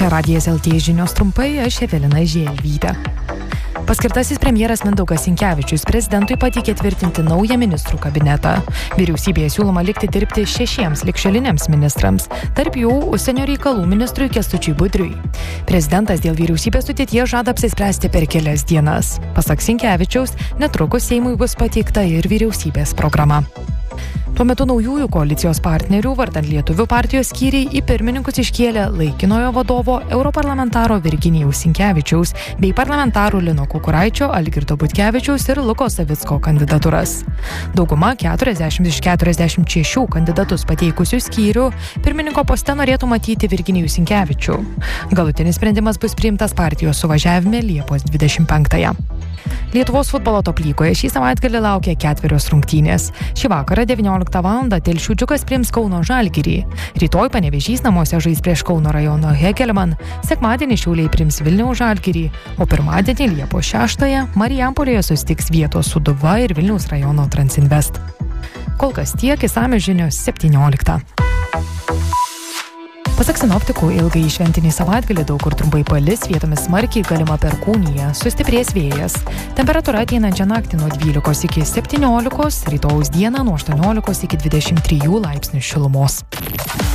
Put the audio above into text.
Čia Radijas LT žinios trumpai, aš Evelina Želvytė. Paskirtasis premjeras Mindaugas Sinkevičius prezidentui pateikė tvirtinti naują ministrų kabinetą. Vyriausybėje siūloma likti dirbti 6 ligšioliniams ministrams, tarp jų užsienio reikalų ministrui Kęstučiui Budriui. Prezidentas dėl vyriausybės sudėties žada apsispręsti per kelias dienas. Pasak Sinkevičiaus, netrukus Seimui bus pateikta ir vyriausybės programa. Tuo metu naujųjų koalicijos partnerių vardan Lietuvių partijos skyriai į pirmininkus iškėlė laikinojo vadovo europarlamentaro Virginijaus Sinkevičiaus bei parlamentarų Lino Kukuraičio, Algirdo Butkevičiaus ir Luko Savicko kandidatūras. Dauguma 40 iš 46 kandidatus pateikusių skyrių pirmininko poste norėtų matyti Virginijų Sinkevičių. Galutinis sprendimas bus priimtas partijos suvažiavime Liepos 25-ąją. Lietuvos futbolo top lygoje šį savaitgalį laukia 4 rungtynės. Šį vakarą 19 val. Telšių Džiugas priims Kauno Žalgirį. Rytoj Panevėžys namuose žais prieš Kauno rajono Hegelman. Sekmadienį Šiauliai priims Vilniaus Žalgirį, o pirmadienį Liepos 6-ąją Marijampolėje susitiks Vietos Sūduva ir Vilniaus rajono Transinvest. Kol kas tiek, išsamios žinios 17. Pasak sinoptikų, ilgai šventinį savaitgalį daug kur trumpai palis, vietomis smarkiai galima perkūnija, sustiprės vėjas. Temperatūra ateinančią naktį nuo 12 iki 17, rytojaus dieną nuo 18 iki 23 laipsnių šilumos.